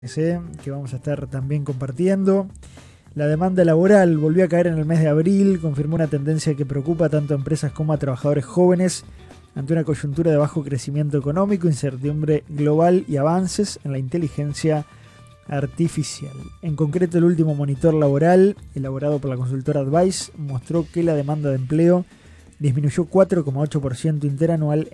que vamos a estar también compartiendo. La demanda laboral volvió a caer en el mes de abril, confirmó una tendencia que preocupa tanto a empresas como a trabajadores jóvenes ante una coyuntura de bajo crecimiento económico, incertidumbre global y avances en la inteligencia artificial. En concreto, el último monitor laboral, elaborado por la consultora Advice, mostró que la demanda de empleo disminuyó 4,8% interanual